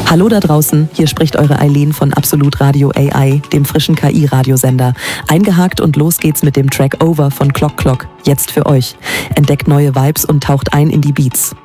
Hallo da draußen, hier spricht eure Eileen von Absolut Radio AI, dem frischen KI-Radiosender. Eingehakt und los geht's mit dem Track Over von Clock Clock, jetzt für euch. Entdeckt neue Vibes und taucht ein in die Beats.